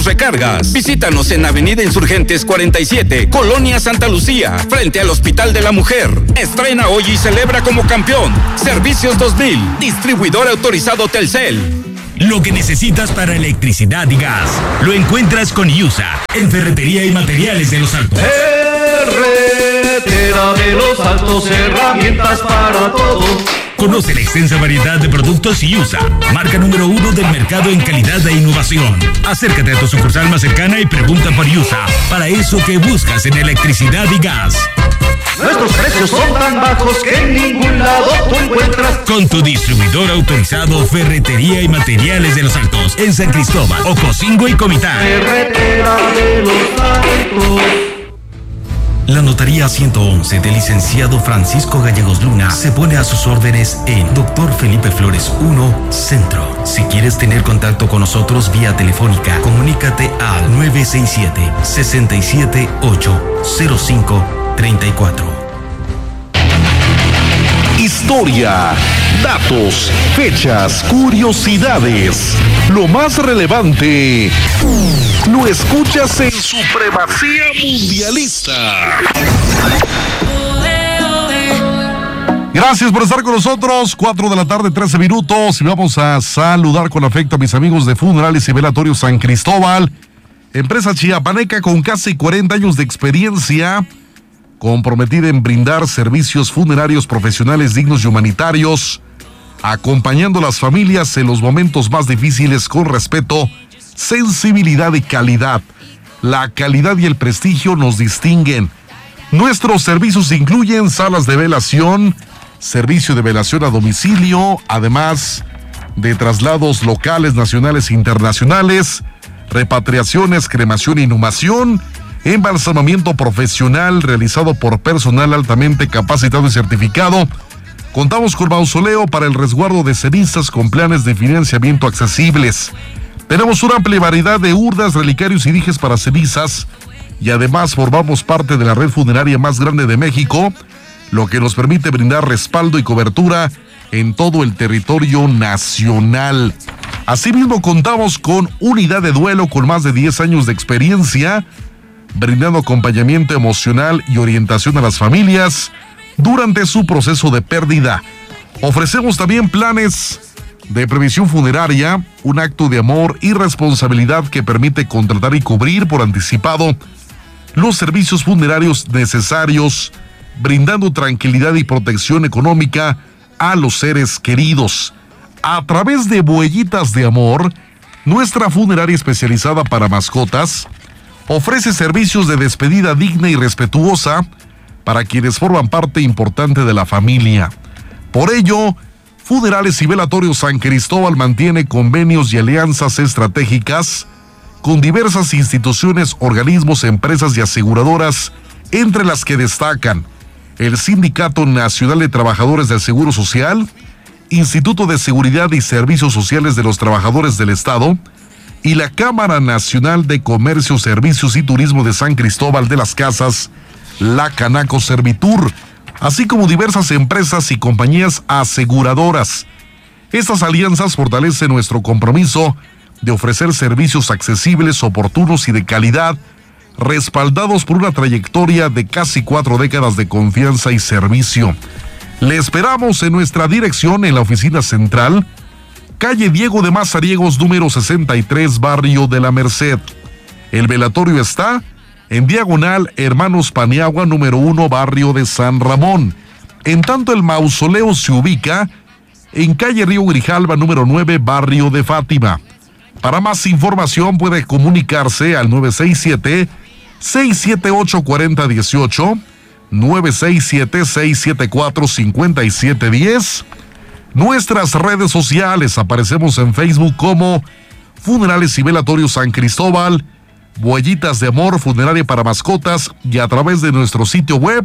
Recargas. Visítanos en Avenida Insurgentes 47, Colonia Santa Lucía, frente al Hospital de la Mujer. Estrena hoy y celebra como campeón. Servicios 2000, distribuidor autorizado Telcel. Lo que necesitas para electricidad y gas lo encuentras con IUSA, en Ferretería y Materiales de Los Altos. Ferretera de Los Altos, herramientas para todo. Conoce la extensa variedad de productos IUSA, marca número 1 del mercado en calidad e innovación. Acércate a tu sucursal más cercana y pregunta por IUSA, para eso que buscas en electricidad y gas. Nuestros precios son tan bajos que en ningún lado tú encuentras. Con tu distribuidor autorizado Ferretería y Materiales de Los Altos, en San Cristóbal, Ocosingo y Comitán. Ferretera de Los Altos. La Notaría 111 del licenciado Francisco Gallegos Luna se pone a sus órdenes en Dr. Felipe Flores 1, Centro. Si quieres tener contacto con nosotros vía telefónica, comunícate al 967-678-0534. Historia, datos, fechas, curiosidades. Lo más relevante lo escuchas en Supremacía Mundialista. Gracias por estar con nosotros. 4 de la tarde, 13 minutos. Y vamos a saludar con afecto a mis amigos de Funerales y Velatorios San Cristóbal. Empresa chiapaneca con casi 40 años de experiencia, comprometida en brindar servicios funerarios profesionales dignos y humanitarios, acompañando a las familias en los momentos más difíciles con respeto, sensibilidad y calidad. La calidad y el prestigio nos distinguen. Nuestros servicios incluyen salas de velación, servicio de velación a domicilio, además de traslados locales, nacionales e internacionales, repatriaciones, cremación e inhumación, embalsamamiento profesional realizado por personal altamente capacitado y certificado. Contamos con mausoleo para el resguardo de cenizas con planes de financiamiento accesibles. Tenemos una amplia variedad de urnas, relicarios y dijes para cenizas, y además formamos parte de la red funeraria más grande de México, lo que nos permite brindar respaldo y cobertura en todo el territorio nacional. Asimismo, contamos con unidad de duelo con más de 10 años de experiencia, brindando acompañamiento emocional y orientación a las familias durante su proceso de pérdida. Ofrecemos también planes de previsión funeraria, un acto de amor y responsabilidad que permite contratar y cubrir por anticipado los servicios funerarios necesarios, brindando tranquilidad y protección económica a los seres queridos. A través de Huellitas de Amor, nuestra funeraria especializada para mascotas ofrece servicios de despedida digna y respetuosa para quienes forman parte importante de la familia. Por ello, Funerales y Velatorios San Cristóbal mantiene convenios y alianzas estratégicas con diversas instituciones, organismos, empresas y aseguradoras, entre las que destacan el Sindicato Nacional de Trabajadores del Seguro Social, Instituto de Seguridad y Servicios Sociales de los Trabajadores del Estado y la Cámara Nacional de Comercio, Servicios y Turismo de San Cristóbal de las Casas, la Canaco Servitur, así como diversas empresas y compañías aseguradoras. Estas alianzas fortalecen nuestro compromiso de ofrecer servicios accesibles, oportunos y de calidad, respaldados por una trayectoria de casi 4 décadas de confianza y servicio. Le esperamos en nuestra dirección en la oficina central, calle Diego de Mazariegos, número 63, barrio de la Merced. El velatorio está en diagonal Hermanos Paniagua, número 1, barrio de San Ramón. En tanto, el mausoleo se ubica en calle Río Grijalva, número 9, barrio de Fátima. Para más información puede comunicarse al 967-678-4018, 967-674-5710. Nuestras redes sociales: aparecemos en Facebook como Funerales y Velatorios San Cristóbal, Huellitas de Amor, Funeraria para Mascotas, y a través de nuestro sitio web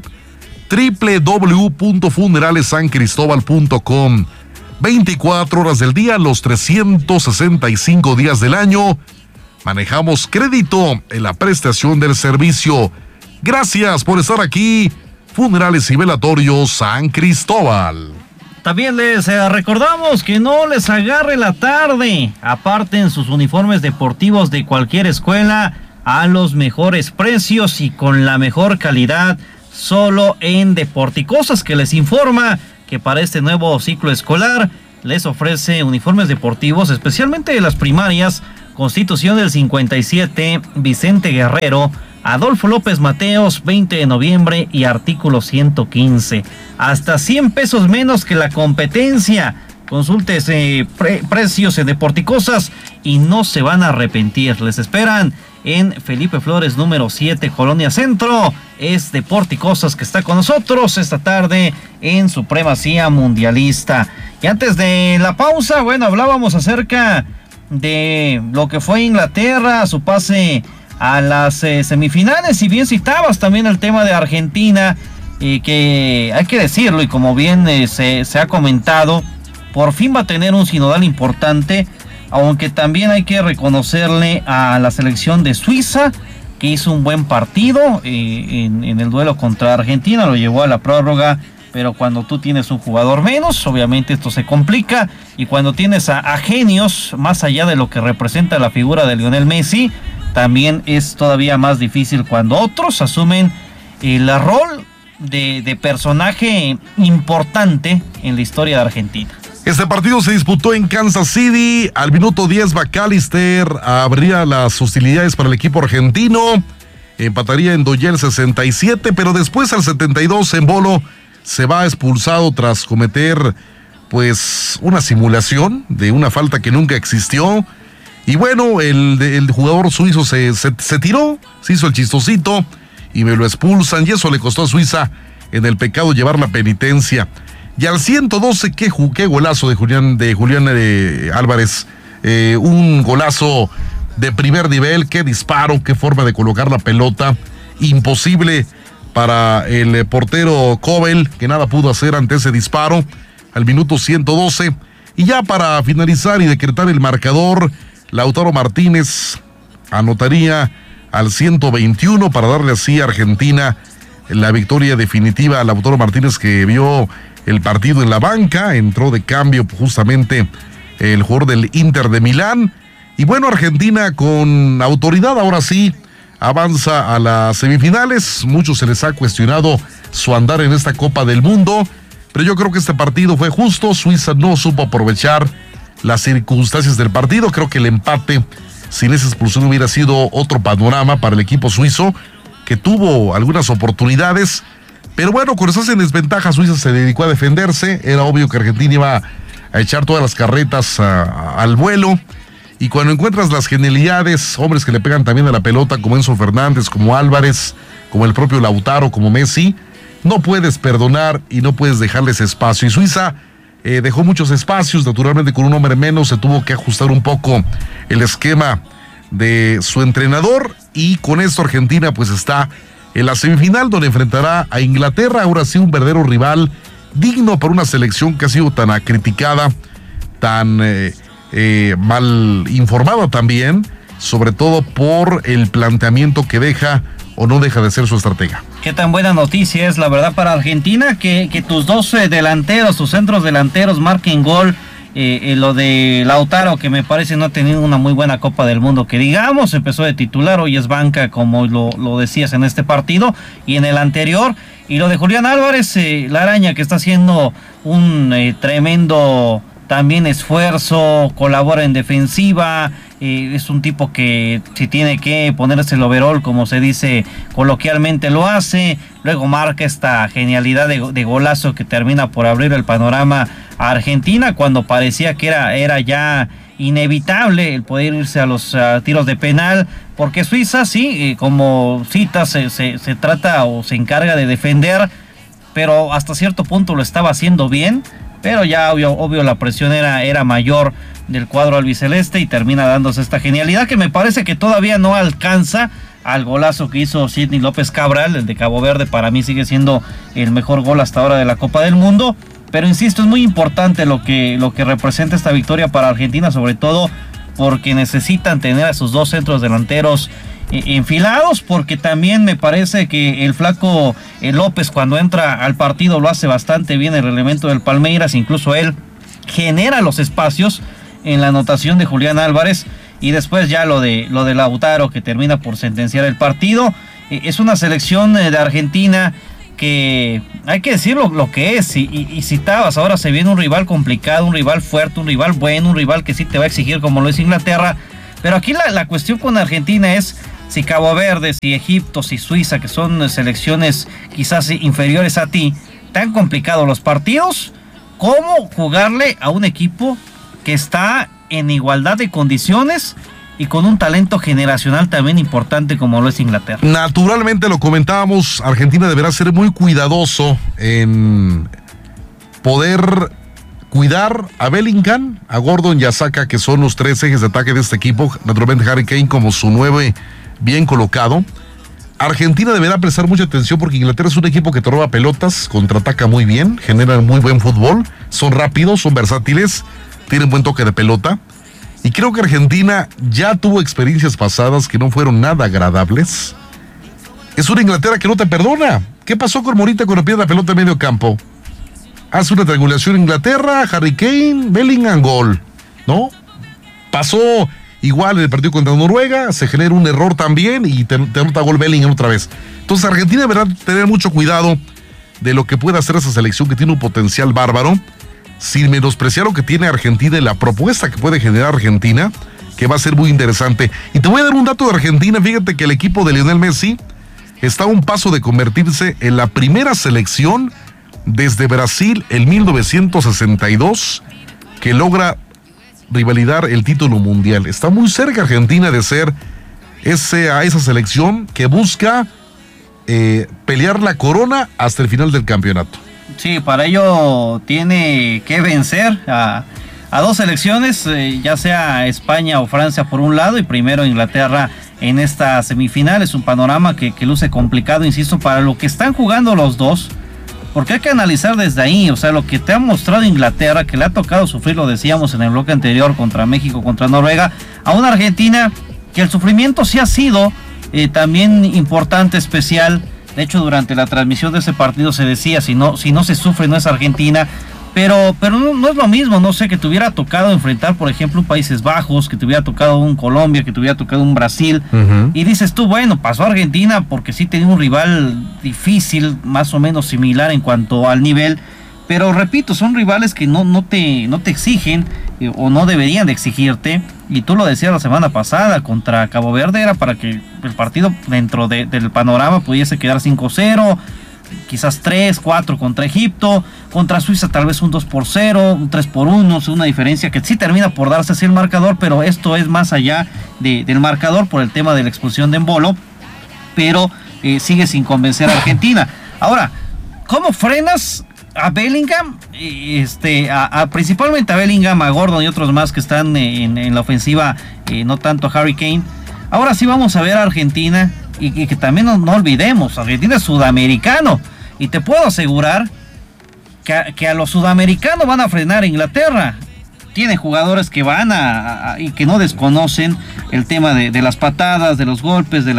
www.funeralesancristobal.com. 24 horas del día, los 365 días del año. Manejamos crédito en la prestación del servicio. Gracias por estar aquí. Funerales y Velatorios San Cristóbal. También les recordamos que no les agarre la tarde. Aparten sus uniformes deportivos de cualquier escuela a los mejores precios y con la mejor calidad, solo en Deporticosas, que les informa que para este nuevo ciclo escolar les ofrece uniformes deportivos, especialmente de las primarias Constitución del 57, Vicente Guerrero, Adolfo López Mateos, 20 de noviembre y artículo 115. Hasta 100 pesos menos que la competencia. Consulte precios en Deporticosas y no se van a arrepentir. Les esperan en Felipe Flores número 7, Colonia Centro. Es Deporticosas que está con nosotros esta tarde en Supremacía Mundialista. Y antes de la pausa, hablábamos acerca de lo que fue Inglaterra, su pase a las semifinales, y bien citabas también el tema de Argentina, que hay que decirlo, y como bien se ha comentado, por fin va a tener un sinodal importante, aunque también hay que reconocerle a la selección de Suiza, que hizo un buen partido en el duelo contra Argentina, lo llevó a la prórroga, pero cuando tú tienes un jugador menos, obviamente esto se complica, y cuando tienes a genios, más allá de lo que representa la figura de Lionel Messi, también es todavía más difícil cuando otros asumen el rol de personaje importante en la historia de Argentina. Este partido se disputó en Kansas City. Al minuto 10, McAllister abría las hostilidades para el equipo argentino. Empataría en Doyel 67, pero después al 72 Embolo se va expulsado tras cometer una simulación de una falta que nunca existió. Y el jugador suizo se tiró, se hizo el chistosito y me lo expulsan, y eso le costó a Suiza en el pecado llevar la penitencia. Y al 112, qué golazo de Julián Álvarez, un golazo de primer nivel, qué disparo, qué forma de colocar la pelota, imposible para el portero Kobel, que nada pudo hacer ante ese disparo, al minuto 112. Y ya para finalizar y decretar el marcador, Lautaro Martínez anotaría al 121 para darle así a Argentina la victoria definitiva. A Lautaro Martínez, que vio el partido en la banca, entró de cambio justamente el jugador del Inter de Milán. Y Argentina con autoridad ahora sí avanza a las semifinales. Muchos se les ha cuestionado su andar en esta Copa del Mundo, pero yo creo que este partido fue justo. Suiza no supo aprovechar las circunstancias del partido. Creo que el empate sin esa expulsión hubiera sido otro panorama para el equipo suizo, que tuvo algunas oportunidades, pero con esas en desventaja, Suiza se dedicó a defenderse. Era obvio que Argentina iba a echar todas las carretas al vuelo, y cuando encuentras las genialidades, hombres que le pegan también a la pelota, como Enzo Fernández, como Álvarez, como el propio Lautaro, como Messi, no puedes perdonar y no puedes dejarles espacio. Y Suiza dejó muchos espacios, naturalmente con un hombre menos se tuvo que ajustar un poco el esquema de su entrenador, y con esto Argentina está en la semifinal, donde enfrentará a Inglaterra. Ahora sí, un verdadero rival digno para una selección que ha sido tan criticada, tan mal informada también, sobre todo por el planteamiento que deja o no deja de ser su estratega. Qué tan buena noticia es, la verdad, para Argentina, que tus dos delanteros, tus centros delanteros marquen gol. Lo de Lautaro, que me parece no ha tenido una muy buena Copa del Mundo, que digamos, empezó de titular, hoy es banca, como lo decías en este partido y en el anterior. Y lo de Julián Álvarez, la araña, que está haciendo un tremendo también esfuerzo, colabora en defensiva, es un tipo que si tiene que ponerse el overall, como se dice coloquialmente, lo hace. Luego marca esta genialidad de golazo que termina por abrir el panorama a Argentina, cuando parecía que era ya inevitable el poder irse a los tiros de penal, porque Suiza sí, como citas, se trata o se encarga de defender, pero hasta cierto punto lo estaba haciendo bien. Pero ya obvio la presión era mayor del cuadro albiceleste, y termina dándose esta genialidad que me parece que todavía no alcanza al golazo que hizo Sidney López Cabral, el de Cabo Verde. Para mí sigue siendo el mejor gol hasta ahora de la Copa del Mundo, pero insisto, es muy importante lo que representa esta victoria para Argentina, sobre todo porque necesitan tener a sus dos centros delanteros enfilados, porque también me parece que el flaco López, cuando entra al partido, lo hace bastante bien, el elemento del Palmeiras. Incluso él genera los espacios en la anotación de Julián Álvarez, y después ya lo de Lautaro, que termina por sentenciar el partido. Es una selección de Argentina que hay que decirlo lo que es, y citabas, ahora se viene un rival complicado, un rival fuerte, un rival bueno, un rival que sí te va a exigir como lo es Inglaterra. Pero aquí la cuestión con Argentina es si Cabo Verde, si Egipto, si Suiza, que son selecciones quizás inferiores a ti, tan complicados los partidos, ¿cómo jugarle a un equipo que está en igualdad de condiciones y con un talento generacional también importante como lo es Inglaterra? Naturalmente, lo comentábamos, Argentina deberá ser muy cuidadoso en poder cuidar a Bellingham, a Gordon y a Saka, que son los tres ejes de ataque de este equipo. Naturalmente, Harry Kane como su 9 bien colocado. Argentina deberá prestar mucha atención porque Inglaterra es un equipo que te roba pelotas, contraataca muy bien, genera muy buen fútbol, son rápidos, son versátiles, tienen buen toque de pelota. Y creo que Argentina ya tuvo experiencias pasadas que no fueron nada agradables. Es una Inglaterra que no te perdona. ¿Qué pasó con Morita cuando pierde la pelota en medio campo? Hace una triangulación Inglaterra, Harry Kane, Bellingham, gol, ¿no? Pasó igual en el partido contra Noruega, se genera un error también y te anota gol Bellingham otra vez. Entonces Argentina deberá tener mucho cuidado de lo que pueda hacer esa selección, que tiene un potencial bárbaro, sin menospreciar lo que tiene Argentina y la propuesta que puede generar Argentina, que va a ser muy interesante. Y te voy a dar un dato de Argentina. Fíjate que el equipo de Lionel Messi está a un paso de convertirse en la primera selección desde Brasil en 1962 que logra rivalidar el título mundial. Está muy cerca Argentina de ser esa selección que busca pelear la corona hasta el final del campeonato. Sí, para ello tiene que vencer a dos selecciones, ya sea España o Francia por un lado, y primero Inglaterra en esta semifinal. Es un panorama que luce complicado, insisto, para lo que están jugando los dos, porque hay que analizar desde ahí. O sea, lo que te ha mostrado Inglaterra, que le ha tocado sufrir, lo decíamos en el bloque anterior, contra México, contra Noruega, a una Argentina que el sufrimiento sí ha sido también importante, especial. De hecho, durante la transmisión de ese partido se decía, si no se sufre no es Argentina, pero no es lo mismo, no sé, que te hubiera tocado enfrentar, por ejemplo, un Países Bajos, que te hubiera tocado un Colombia, que te hubiera tocado un Brasil, y dices tú, bueno, pasó Argentina porque sí tenía un rival difícil, más o menos similar en cuanto al nivel, pero repito, son rivales que no te exigen, o no deberían de exigirte. Y tú lo decías la semana pasada, contra Cabo Verde era para que el partido dentro del panorama pudiese quedar 5-0, quizás 3-4 contra Egipto, contra Suiza tal vez un 2-0, un 3-1, una diferencia que sí termina por darse así el marcador, pero esto es más allá del marcador por el tema de la expulsión de Embolo, pero sigue sin convencer a Argentina. Ahora, ¿cómo frenas a Bellingham? Principalmente a Bellingham, a Gordon y otros más que están en la ofensiva, no tanto a Harry Kane. Ahora sí vamos a ver a Argentina, y que también no olvidemos, Argentina es sudamericano, y te puedo asegurar que a los sudamericanos van a frenar a Inglaterra. Tienen jugadores que van y que no desconocen el tema de las patadas, de los golpes, de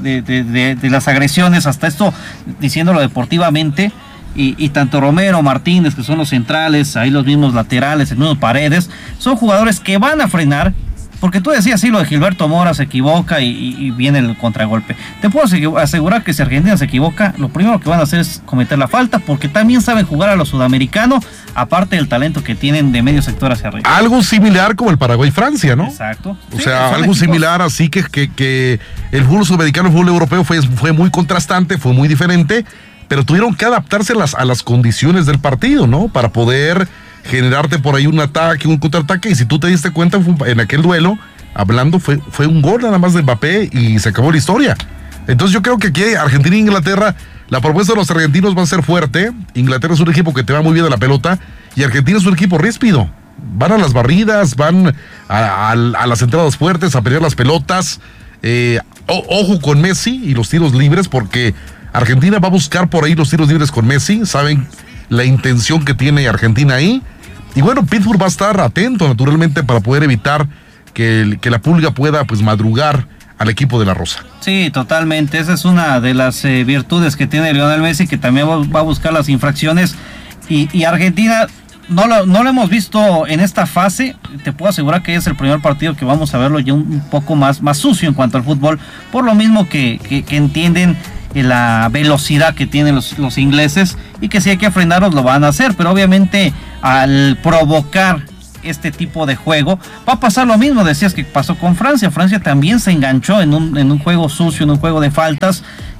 las agresiones, hasta esto diciéndolo deportivamente. Y tanto Romero, Martínez, que son los centrales, ahí los mismos laterales, el mismo Paredes, son jugadores que van a frenar, porque tú decías, sí, lo de Gilberto Mora se equivoca y viene el contragolpe. Te puedo asegurar que si Argentina se equivoca, lo primero que van a hacer es cometer la falta, porque también saben jugar a los sudamericanos, aparte del talento que tienen de medio sector hacia arriba. Algo similar como el Paraguay-Francia, ¿no? Exacto. O sea, algo similar, así que el fútbol sudamericano, el fútbol europeo fue muy contrastante, fue muy diferente, pero tuvieron que adaptarse a las condiciones del partido, ¿no? Para poder generarte por ahí un ataque, un contraataque, y si tú te diste cuenta en aquel duelo, hablando, fue un gol nada más de Mbappé y se acabó la historia. Entonces yo creo que aquí Argentina e Inglaterra, la propuesta de los argentinos va a ser fuerte. Inglaterra es un equipo que te va muy bien a la pelota, y Argentina es un equipo ríspido. Van a las barridas, van a las entradas fuertes, a pelear las pelotas. Ojo con Messi y los tiros libres, porque Argentina va a buscar por ahí los tiros libres con Messi. Saben la intención que tiene Argentina ahí. Y bueno, Pittsburgh va a estar atento, naturalmente, para poder evitar que la pulga pueda madrugar al equipo de la Rosa. Sí, totalmente. Esa es una de las virtudes que tiene Lionel Messi, que también va a buscar las infracciones. Y Argentina no lo hemos visto en esta fase. Te puedo asegurar que es el primer partido que vamos a verlo ya un poco más sucio en cuanto al fútbol, por lo mismo que entienden la velocidad que tienen los ingleses, y que si hay que frenarlos lo van a hacer, pero obviamente al provocar este tipo de juego va a pasar lo mismo. Decías que pasó con Francia. Francia también se enganchó en un juego sucio, en un juego de faltas,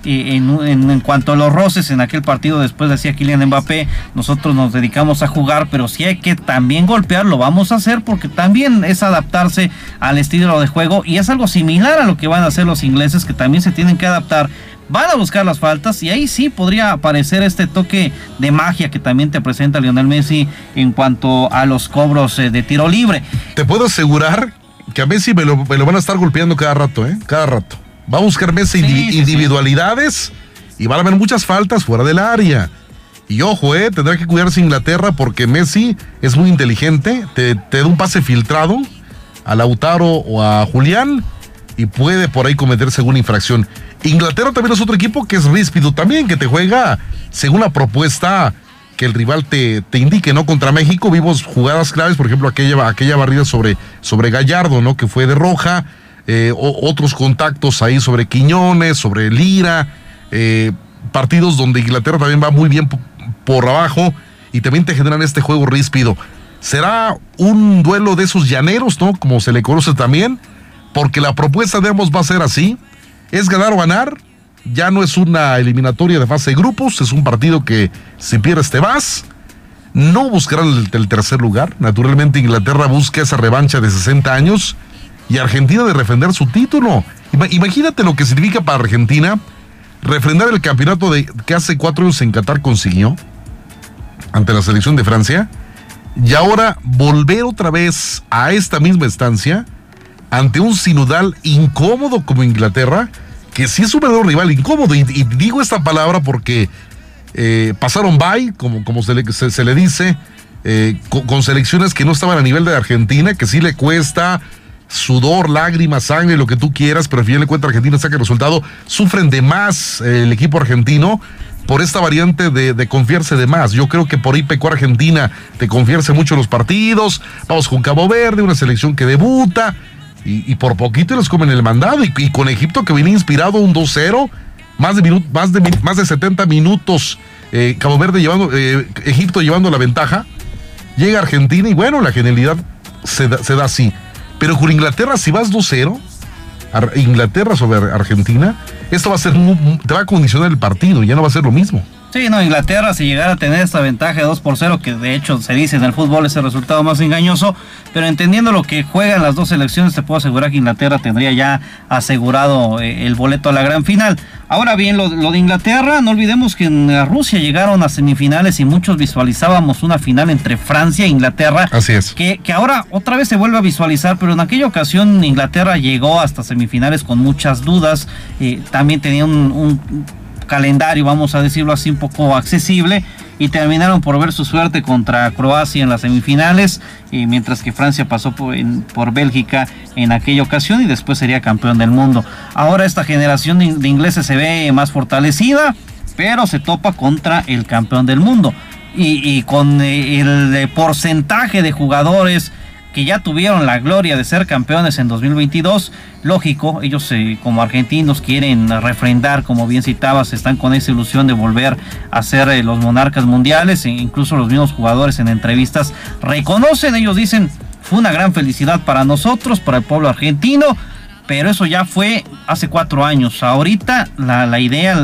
en cuanto a los roces en aquel partido. Después decía Kylian Mbappé, nosotros nos dedicamos a jugar, pero si hay que también golpear, lo vamos a hacer, porque también es adaptarse al estilo de juego, y es algo similar a lo que van a hacer los ingleses, que también se tienen que adaptar. Van a buscar las faltas, y ahí sí podría aparecer este toque de magia que también te presenta Lionel Messi en cuanto a los cobros de tiro libre. Te puedo asegurar que a Messi me lo van a estar golpeando cada rato, cada rato. Va a buscar Messi individualidades, y van a haber muchas faltas fuera del área. Y ojo, tendrá que cuidarse Inglaterra, porque Messi es muy inteligente, te da un pase filtrado a Lautaro o a Julián, y puede por ahí cometerse alguna infracción. Inglaterra también es otro equipo que es ríspido también, que te juega según la propuesta que el rival te indique, ¿no? Contra México vimos jugadas claves, por ejemplo, aquella barrida sobre Gallardo, ¿no? Que fue de roja, otros contactos ahí sobre Quiñones, sobre Lira, partidos donde Inglaterra también va muy bien por abajo, y también te generan este juego ríspido. Será un duelo de esos llaneros, ¿no? Como se le conoce también, porque la propuesta de ambos va a ser así. Es ganar o ganar, ya no es una eliminatoria de fase de grupos, es un partido que si pierdes te vas. No buscarán el tercer lugar, naturalmente Inglaterra busca esa revancha de 60 años y Argentina de refrendar su título. Imagínate lo que significa para Argentina refrendar el campeonato que hace 4 años en Qatar consiguió ante la selección de Francia, y ahora volver otra vez a esta misma instancia ante un sinodal incómodo como Inglaterra, que sí es un verdadero rival incómodo, y digo esta palabra porque pasaron by, como se le dice, con selecciones que no estaban a nivel de Argentina, que sí le cuesta sudor, lágrimas, sangre, lo que tú quieras, pero al final de cuentas Argentina saca el resultado. Sufren de más el equipo argentino por esta variante de confiarse de más. Yo creo que por ahí pecó Argentina de confiarse mucho en los partidos. Vamos con Cabo Verde, una selección que debuta, y por poquito les comen el mandado, y con Egipto, que viene inspirado un 2-0, más de 70 minutos, Cabo Verde Egipto llevando la ventaja, llega Argentina, y bueno, la genialidad se da así. Pero con Inglaterra, si vas 2-0, Inglaterra sobre Argentina, esto te va a condicionar el partido, ya no va a ser lo mismo. Sí, no, Inglaterra, si llegara a tener esta ventaja de 2-0, que de hecho se dice en el fútbol es el resultado más engañoso, pero entendiendo lo que juegan las dos selecciones, te puedo asegurar que Inglaterra tendría ya asegurado el boleto a la gran final. Ahora bien, lo de Inglaterra, no olvidemos que en Rusia llegaron a semifinales y muchos visualizábamos una final entre Francia e Inglaterra. Así es. Que ahora otra vez se vuelve a visualizar, pero en aquella ocasión Inglaterra llegó hasta semifinales con muchas dudas, también tenía un calendario, vamos a decirlo así, un poco accesible, y terminaron por ver su suerte contra Croacia en las semifinales, mientras que Francia pasó por Bélgica en aquella ocasión y después sería campeón del mundo. Ahora esta generación de ingleses se ve más fortalecida, pero se topa contra el campeón del mundo, y con el porcentaje de jugadores que ya tuvieron la gloria de ser campeones en 2022, lógico, ellos como argentinos quieren refrendar, como bien citabas, están con esa ilusión de volver a ser los monarcas mundiales, e incluso los mismos jugadores en entrevistas reconocen, ellos dicen, fue una gran felicidad para nosotros, para el pueblo argentino, pero eso ya fue hace 4 años, ahorita la idea,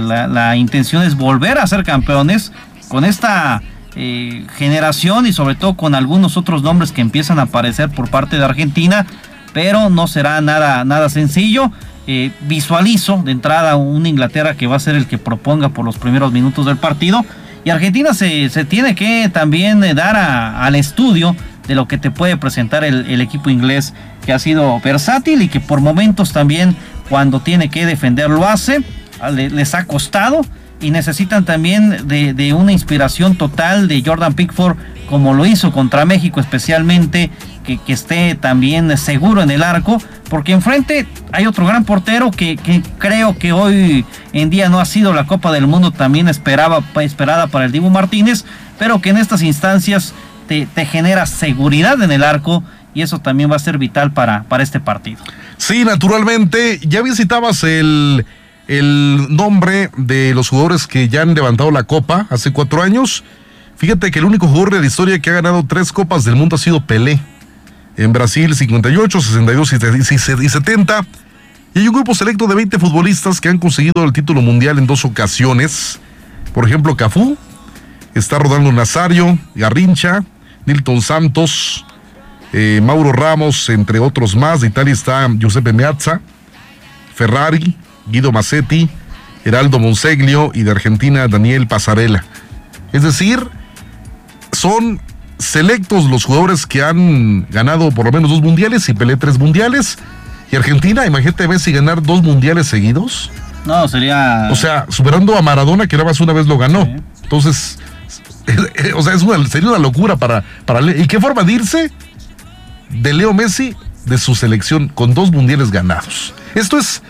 la intención es volver a ser campeones con esta generación, y sobre todo con algunos otros nombres que empiezan a aparecer por parte de Argentina, pero no será nada sencillo. Visualizo de entrada una Inglaterra que va a ser el que proponga por los primeros minutos del partido, y Argentina se tiene que también dar al estudio de lo que te puede presentar el equipo inglés, que ha sido versátil y que por momentos también, cuando tiene que defender, lo hace. Les ha costado, y necesitan también de una inspiración total de Jordan Pickford, como lo hizo contra México, especialmente, que esté también seguro en el arco, porque enfrente hay otro gran portero que creo que hoy en día no ha sido la Copa del Mundo también esperada para el Dibu Martínez, pero que en estas instancias te genera seguridad en el arco, y eso también va a ser vital para este partido. Sí, naturalmente. Ya visitabas el nombre de los jugadores que ya han levantado la copa hace 4 años. Fíjate que el único jugador de la historia que ha ganado 3 copas del mundo ha sido Pelé. En Brasil, 58, 62 y 70. Y hay un grupo selecto de 20 futbolistas que han conseguido el título mundial en 2 ocasiones. Por ejemplo, Cafú, está Rolando Nazario, Garrincha, Nilton Santos, Mauro Ramos, entre otros más. De Italia está Giuseppe Meazza, Ferrari, Guido Massetti, Heraldo Monseglio, y de Argentina Daniel Pasarela. Es decir, son selectos los jugadores que han ganado por lo menos 2 mundiales y Pelé 3 mundiales. Y Argentina, imagínate Messi ganar 2 mundiales seguidos. No, sería... O sea, superando a Maradona, que nada más una vez lo ganó. Sí. Entonces, o sea, sería una locura para ¿y qué forma de irse de Leo Messi de su selección con 2 mundiales ganados? Esto es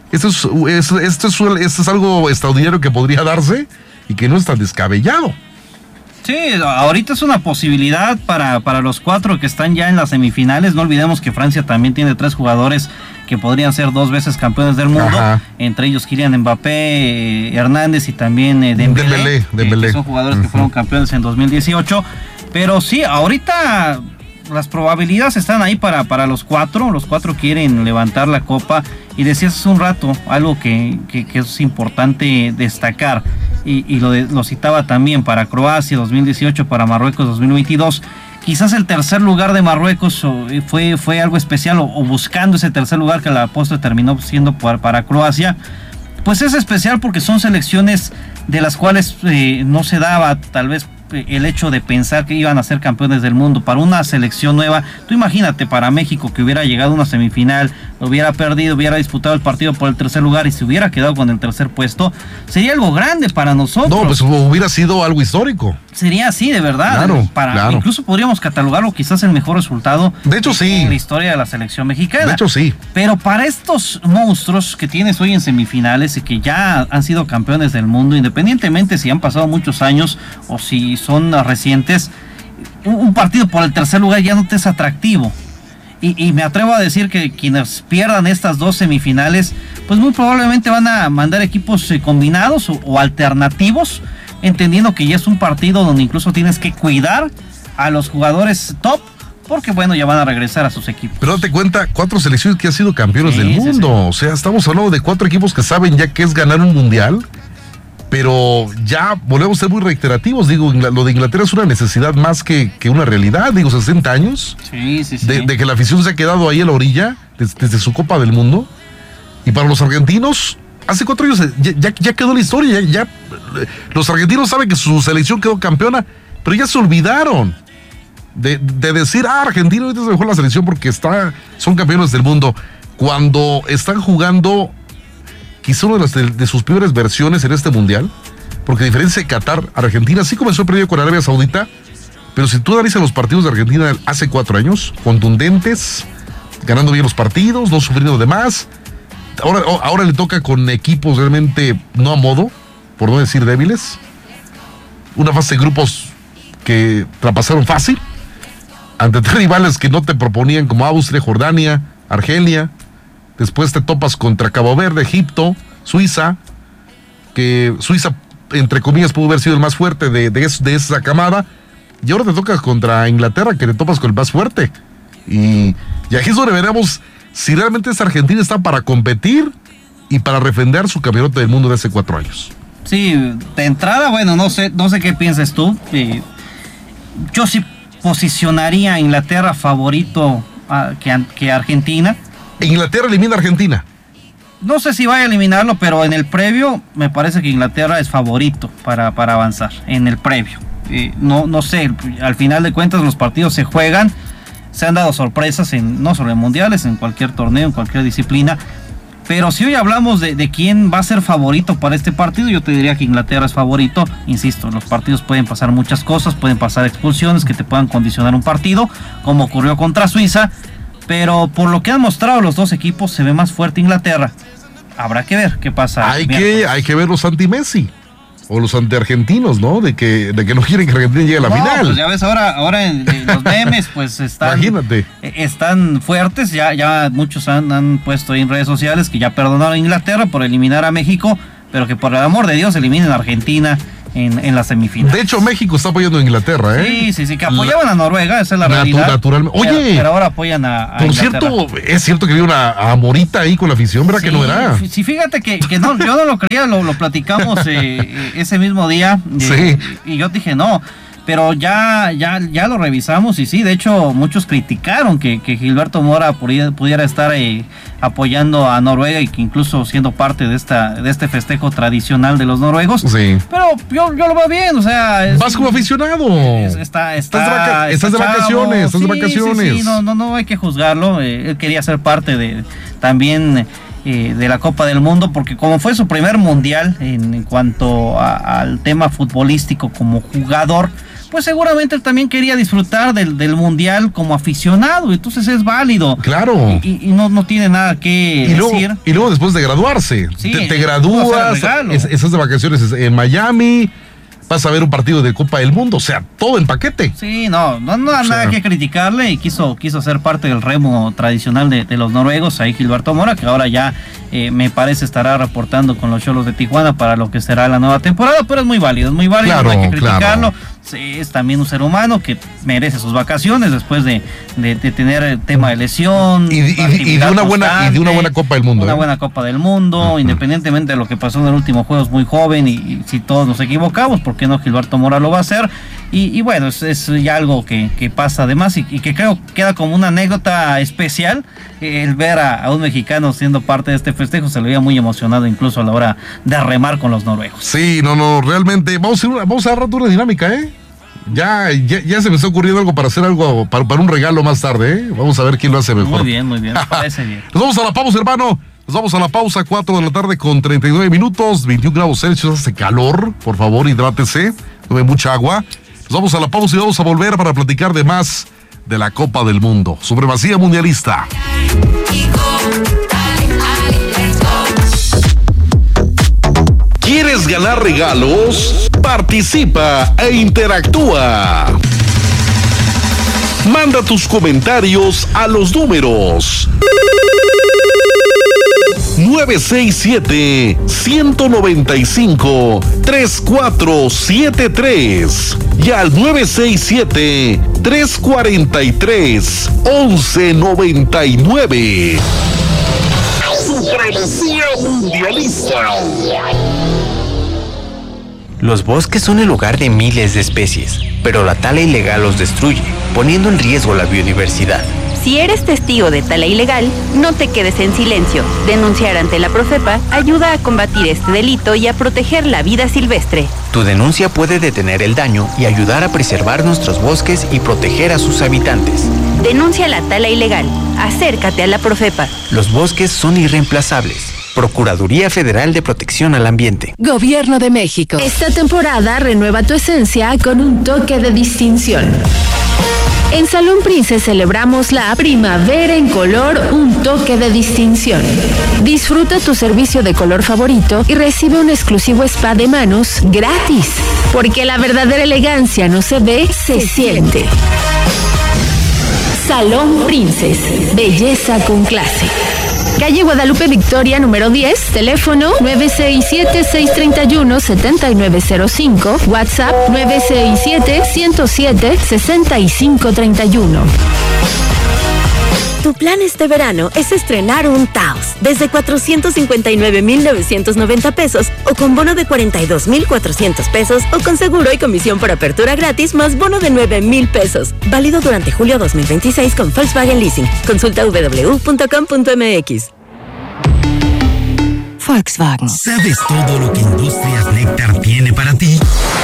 algo extraordinario que podría darse y que no es tan descabellado. Sí, ahorita es una posibilidad para los 4 que están ya en las semifinales. No olvidemos que Francia también tiene 3 jugadores que podrían ser 2 veces campeones del mundo. Ajá. Entre ellos Kylian Mbappé, Hernández y también Dembélé, que son jugadores que fueron campeones en 2018. Pero sí, ahorita las probabilidades están ahí para los 4. Los 4 quieren levantar la copa. Y decías hace un rato algo que es importante destacar, y lo citaba también para Croacia 2018, para Marruecos 2022. Quizás el tercer lugar de Marruecos fue algo especial, o buscando ese tercer lugar que a la postre terminó siendo para Croacia. Pues es especial porque son selecciones de las cuales no se daba tal vez el hecho de pensar que iban a ser campeones del mundo. Para una selección nueva, tú imagínate para México, que hubiera llegado a una semifinal, lo hubiera perdido, hubiera disputado el partido por el tercer lugar y se hubiera quedado con el tercer puesto, sería algo grande para nosotros. No, pues hubiera sido algo histórico. Sería así, de verdad. Claro. Incluso podríamos catalogarlo quizás el mejor resultado de hecho, sí, en la historia de la selección mexicana. De hecho, sí. Pero para estos monstruos que tienes hoy en semifinales y que ya han sido campeones del mundo, independientemente si han pasado muchos años o si son recientes, un partido por el tercer lugar ya no te es atractivo. Y me atrevo a decir que quienes pierdan estas 2 semifinales, pues muy probablemente van a mandar equipos combinados o alternativos, entendiendo que ya es un partido donde incluso tienes que cuidar a los jugadores top, porque bueno, ya van a regresar a sus equipos. Pero date cuenta, 4 selecciones que han sido campeones del mundo. Sí. O sea, estamos hablando de 4 equipos que saben ya qué es ganar un mundial. Pero ya volvemos a ser muy reiterativos. Digo, lo de Inglaterra es una necesidad más que una realidad. Digo, 60 años sí. De que la afición se ha quedado ahí a la orilla desde su Copa del Mundo. Y para los argentinos, hace 4 años ya quedó la historia. Ya los argentinos saben que su selección quedó campeona, pero ya se olvidaron de decir, Argentina ahorita se dejó la selección porque son campeones del mundo. Cuando están jugando quizá una de sus peores versiones en este mundial, porque a diferencia de Qatar, Argentina sí comenzó el periodo con Arabia Saudita, pero si tú analizas los partidos de Argentina hace 4 años, contundentes, ganando bien los partidos, no sufriendo de más. Ahora le toca con equipos realmente no a modo, por no decir débiles. Una fase de grupos que traspasaron fácil, ante 3 rivales que no te proponían, como Austria, Jordania, Argelia. Después te topas contra Cabo Verde, Egipto, Suiza, que Suiza, entre comillas, pudo haber sido el más fuerte de esa camada. Y ahora te tocas contra Inglaterra, que te topas con el más fuerte. Y aquí es donde veremos si realmente esta Argentina está para competir y para refrendar su campeonato del mundo de hace 4 años. Sí, de entrada, bueno, no sé qué piensas tú. Yo sí posicionaría a Inglaterra favorito que Argentina. Inglaterra elimina a Argentina. No sé si vaya a eliminarlo, pero en el previo me parece que Inglaterra es favorito para avanzar. En el previo. No sé, al final de cuentas los partidos se juegan. Se han dado sorpresas no solo en mundiales, en cualquier torneo, en cualquier disciplina. Pero si hoy hablamos de quién va a ser favorito para este partido, yo te diría que Inglaterra es favorito. Insisto, en los partidos pueden pasar muchas cosas, pueden pasar expulsiones que te puedan condicionar un partido, como ocurrió contra Suiza. Pero por lo que han mostrado los dos equipos, se ve más fuerte Inglaterra. Habrá que ver qué pasa. Hay que ver los anti-Messi. O los anti-argentinos, ¿no? De que no quieren que Argentina llegue a la final. Pues ya ves, ahora en los memes, pues están fuertes. Ya muchos han puesto ahí en redes sociales que ya perdonaron a Inglaterra por eliminar a México, pero que por el amor de Dios eliminen a Argentina en la semifinal. De hecho, México está apoyando a Inglaterra, ¿eh? Sí, que apoyaban a Noruega, esa es la realidad. Naturalmente. Oye, pero ahora apoyan a por Inglaterra. cierto, es cierto que había una amorita ahí con la afición, ¿verdad? Sí, que no era. Sí, fíjate que no, yo no lo creía, lo platicamos ese mismo día. Sí. Y yo dije, no. Pero ya lo revisamos y sí, de hecho muchos criticaron que Gilberto Mora pudiera estar apoyando a Noruega y que incluso siendo parte de este festejo tradicional de los noruegos. Sí. Pero yo lo veo bien, o sea... Vas como aficionado. Estás de vacaciones, Sí, no hay que juzgarlo. Él quería ser parte también de la Copa del Mundo, porque como fue su primer mundial en cuanto al tema futbolístico como jugador, pues seguramente él también quería disfrutar del mundial como aficionado, entonces es válido. Claro. Y no tiene nada que decir. Y luego después de graduarse, sí, te gradúas, estás de vacaciones en Miami, vas a ver un partido de Copa del Mundo, o sea, todo en paquete. Sí, no nada que criticarle, y quiso ser parte del remo tradicional de los noruegos, ahí Gilberto Mora, que ahora ya me parece estará reportando con los Xolos de Tijuana para lo que será la nueva temporada, pero es muy válido, claro, no hay que criticarlo. Claro. Sí, es también un ser humano que merece sus vacaciones después de tener el tema de lesión y de una buena Copa del Mundo. Una buena Copa del Mundo, independientemente de lo que pasó en el último juego, es muy joven y si todos nos equivocamos, ¿por qué no Gilberto Mora lo va a hacer? Y bueno, es ya algo que pasa además y que creo queda como una anécdota especial el ver a un mexicano siendo parte de este festejo. Se lo veía muy emocionado incluso a la hora de remar con los noruegos. Sí, realmente vamos a dar una dinámica, ¿eh? Ya se me está ocurriendo algo para hacer algo, para un regalo más tarde, ¿eh? Vamos a ver quién lo hace mejor. Muy bien, me parece bien. Nos vamos a la pausa, hermano. Nos vamos a la pausa, 4 de la tarde con 39 minutos, 21 grados Celsius, hace calor. Por favor, hidrátese, tome mucha agua. Nos vamos a la pausa y vamos a volver para platicar de más de la Copa del Mundo. Supremacía mundialista. ¿Quieres ganar regalos? Participa e interactúa. Manda tus comentarios a los números 967-195-3473 y al 967-343-1199. Supremacía mundialista. Los bosques son el hogar de miles de especies, pero la tala ilegal los destruye, poniendo en riesgo la biodiversidad. Si eres testigo de tala ilegal, no te quedes en silencio. Denunciar ante la Profepa ayuda a combatir este delito y a proteger la vida silvestre. Tu denuncia puede detener el daño y ayudar a preservar nuestros bosques y proteger a sus habitantes. Denuncia la tala ilegal. Acércate a la Profepa. Los bosques son irreemplazables. Procuraduría Federal de Protección al Ambiente. Gobierno de México. Esta temporada renueva tu esencia con un toque de distinción. En Salón Princes celebramos la primavera en color, un toque de distinción. Disfruta tu servicio de color favorito y recibe un exclusivo spa de manos gratis, porque la verdadera elegancia no se ve, se siente. Salón Princes, belleza con clase. Calle Guadalupe Victoria, número 10, teléfono 967-631-7905, WhatsApp 967-107-6531. Tu plan este verano es estrenar un Taos desde 459,990 pesos o con bono de 42,400 pesos o con seguro y comisión por apertura gratis más bono de 9,000 pesos. Válido durante julio 2026 con Volkswagen Leasing. Consulta www.com.mx. Volkswagen. ¿Sabes todo lo que Industrias Néctar tiene para ti?